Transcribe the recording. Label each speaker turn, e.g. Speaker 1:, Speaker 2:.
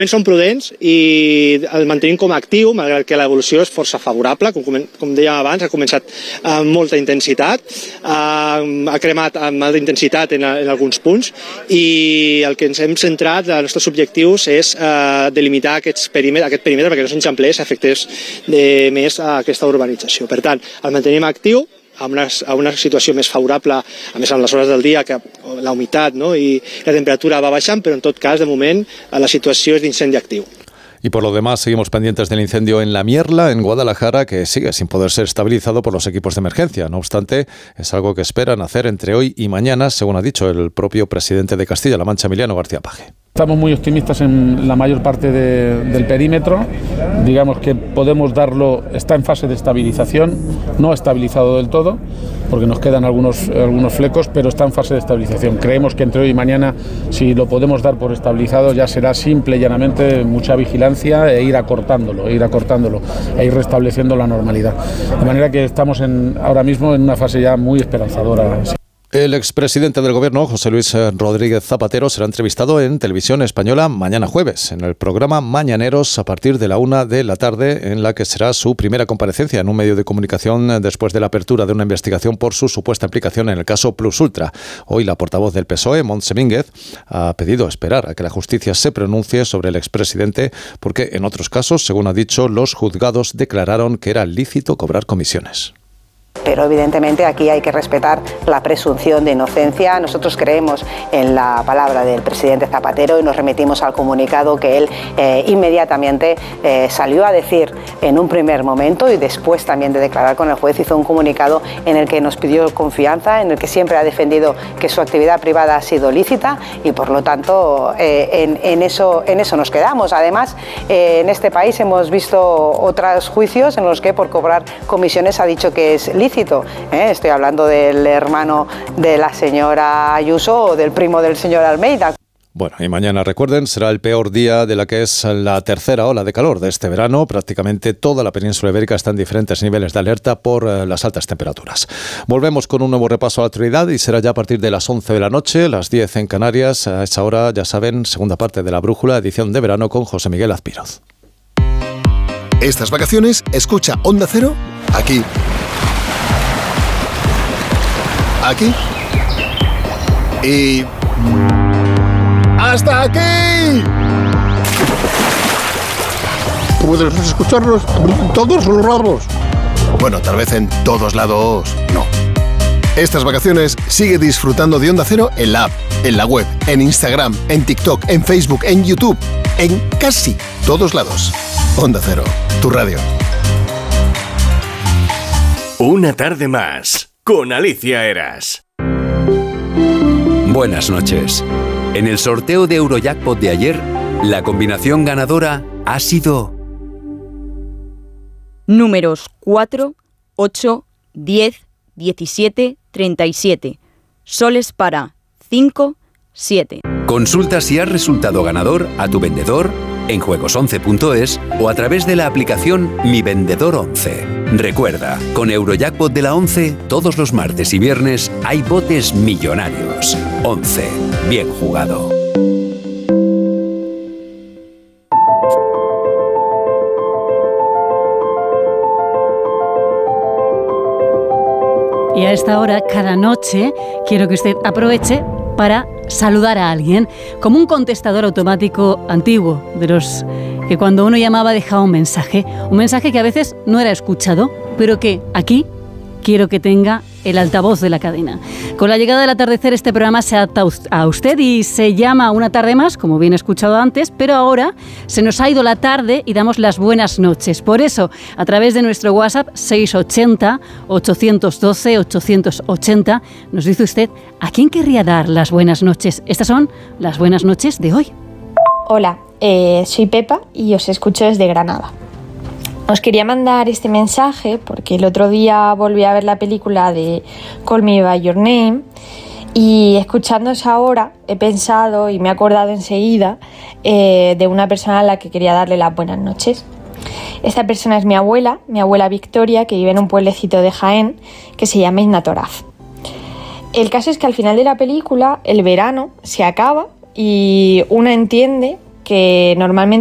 Speaker 1: Som prudents i el mantenim com a actiu, malgrat que l'evolució és força favorable, com dèiem abans, ha començat amb molta intensitat, ha cremat amb molta intensitat en alguns punts i el que ens hem centrat, els nostres objectius, és delimitar aquest perímetre perquè no s'enxamplés a efectes més a aquesta urbanització. Per tant, el mantenim actiu, a una situació més favorable, a més en les hores del dia, que la humitat, no? I la temperatura va baixant, però en tot cas, de moment, la situació és d'incendi actiu.
Speaker 2: Y por lo demás, seguimos pendientes del incendio en La Mierla, en Guadalajara, que sigue sin poder ser estabilizado por los equipos de emergencia. No obstante, es algo que esperan hacer entre hoy y mañana, según ha dicho el propio presidente de Castilla-La Mancha, Emiliano García Paje.
Speaker 3: Estamos muy optimistas en la mayor parte del perímetro. Digamos que podemos darlo, está en fase de estabilización, no estabilizado del todo, porque nos quedan algunos flecos, pero está en fase de estabilización. Creemos que entre hoy y mañana, si lo podemos dar por estabilizado, ya será simple y llanamente mucha vigilancia e ir acortándolo, e ir restableciendo la normalidad. De manera que estamos ahora mismo en una fase ya muy esperanzadora.
Speaker 2: El expresidente del Gobierno, José Luis Rodríguez Zapatero, será entrevistado en Televisión Española mañana jueves, en el programa Mañaneros, a partir de la 1 de la tarde, en la que será su primera comparecencia en un medio de comunicación después de la apertura de una investigación por su supuesta implicación en el caso Plus Ultra. Hoy la portavoz del PSOE, Montse Mínguez, ha pedido esperar a que la justicia se pronuncie sobre el expresidente, porque en otros casos, según ha dicho, los juzgados declararon que era lícito cobrar comisiones.
Speaker 4: Pero evidentemente aquí hay que respetar la presunción de inocencia. Nosotros creemos en la palabra del presidente Zapatero y nos remitimos al comunicado que él inmediatamente salió a decir en un primer momento y después también de declarar con el juez hizo un comunicado en el que nos pidió confianza, en el que siempre ha defendido que su actividad privada ha sido lícita y por lo tanto en eso nos quedamos. Además, en este país hemos visto otros juicios en los que por cobrar comisiones ha dicho que es lícito. Estoy hablando del hermano de la señora Ayuso o del primo del señor Almeida.
Speaker 2: Bueno, y mañana, recuerden, será el peor día de la que es la tercera ola de calor de este verano. Prácticamente toda la península ibérica está en diferentes niveles de alerta por las altas temperaturas. Volvemos con un nuevo repaso a la actualidad y será ya a partir de las 11 de la noche, las 10 en Canarias. A esa hora, ya saben, segunda parte de La Brújula, edición de verano con José Miguel Azpiroz.
Speaker 5: Estas vacaciones, escucha Onda Cero aquí. Aquí y ¡hasta aquí! Puedes escucharlos en todos los lados. Bueno, tal vez en todos lados no. Estas vacaciones sigue disfrutando de Onda Cero en la app, en la web, en Instagram, en TikTok, en Facebook, en YouTube, en casi todos lados. Onda Cero, tu radio.
Speaker 6: Una tarde más. Con Alicia Eras.
Speaker 7: Buenas noches. En el sorteo de Eurojackpot de ayer, la combinación ganadora ha sido...
Speaker 8: Números 4, 8, 10, 17, 37. Soles para 5, 7.
Speaker 7: Consulta si has resultado ganador a tu vendedor, en juegos11.es o a través de la aplicación Mi Vendedor 11. Recuerda, con Eurojackpot de la 11, todos los martes y viernes hay botes millonarios. 11. Bien jugado.
Speaker 9: Y a esta hora, cada noche, quiero que usted aproveche para saludar a alguien, como un contestador automático antiguo, de los que cuando uno llamaba dejaba un mensaje que a veces no era escuchado, pero que aquí quiero que tenga el altavoz de la cadena. Con la llegada del atardecer, este programa se adapta a usted y se llama Una tarde más, como bien he escuchado antes, pero ahora se nos ha ido la tarde y damos las buenas noches. Por eso, a través de nuestro WhatsApp 680-812-880, nos dice usted a quién querría dar las buenas noches. Estas son las buenas noches de hoy.
Speaker 10: Hola, soy Pepa y os escucho desde Granada. Os quería mandar este mensaje porque el otro día volví a ver la película de Call Me By Your Name y escuchándoos ahora he pensado y me he acordado enseguida de una persona a la que quería darle las buenas noches. Esta persona es mi abuela Victoria, que vive en un pueblecito de Jaén que se llama Iznatoraz. El caso es que al final de la película el verano se acaba y una entiende que normalmente